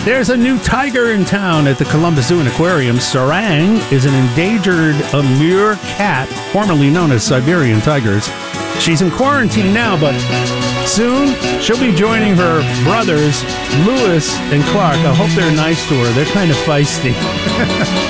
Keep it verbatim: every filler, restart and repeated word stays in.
There's a new tiger in town at the Columbus Zoo and Aquarium. Sarang is an endangered Amur cat, formerly known as Siberian tigers. She's in quarantine now, but soon she'll be joining her brothers, Lewis and Clark. I hope they're nice to her. They're kind of feisty.